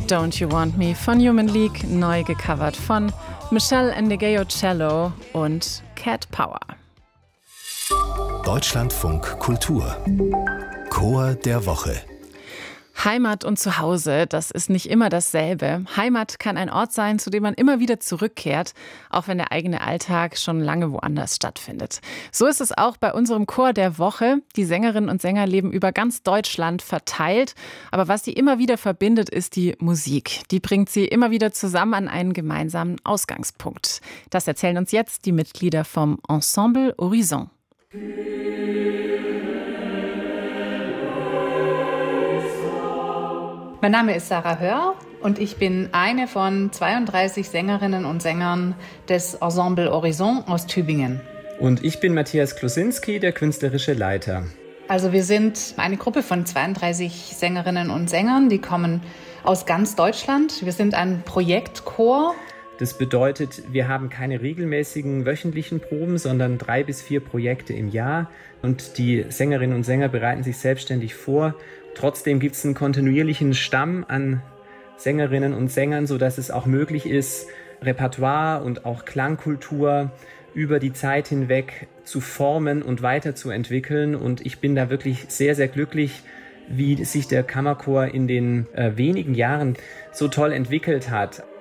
Don't You Want Me von Human League, neu gecovert von Michelle Ndegeocello und Cat Power. Deutschlandfunk Kultur. Chor der Woche. Heimat und Zuhause, das ist nicht immer dasselbe. Heimat kann ein Ort sein, zu dem man immer wieder zurückkehrt, auch wenn der eigene Alltag schon lange woanders stattfindet. So ist es auch bei unserem Chor der Woche. Die Sängerinnen und Sänger leben über ganz Deutschland verteilt. Aber was sie immer wieder verbindet, ist die Musik. Die bringt sie immer wieder zusammen an einen gemeinsamen Ausgangspunkt. Das erzählen uns jetzt die Mitglieder vom Ensemble Horizon. Mein Name ist Sarah Hör und ich bin eine von 32 Sängerinnen und Sängern des Ensemble Horizon aus Tübingen. Und ich bin Matthias Klosinski, der künstlerische Leiter. Also wir sind eine Gruppe von 32 Sängerinnen und Sängern, die kommen aus ganz Deutschland. Wir sind ein Projektchor. Das bedeutet, wir haben keine regelmäßigen wöchentlichen Proben, sondern 3 bis 4 Projekte im Jahr. Und die Sängerinnen und Sänger bereiten sich selbstständig vor. Trotzdem gibt es einen kontinuierlichen Stamm an Sängerinnen und Sängern, sodass es auch möglich ist, Repertoire und auch Klangkultur über die Zeit hinweg zu formen und weiterzuentwickeln. Und ich bin da wirklich sehr, sehr glücklich, wie sich der Kammerchor in den wenigen Jahren so toll entwickelt hat.